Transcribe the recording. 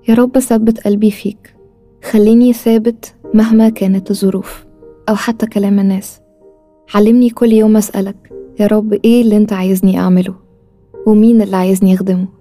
يا رب ثبت قلبي فيك، خليني ثابت مهما كانت الظروف أو حتى كلام الناس. علمني كل يوم أسألك يا رب إيه اللي أنت عايزني أعمله، ومين اللي عايزني أخدمه.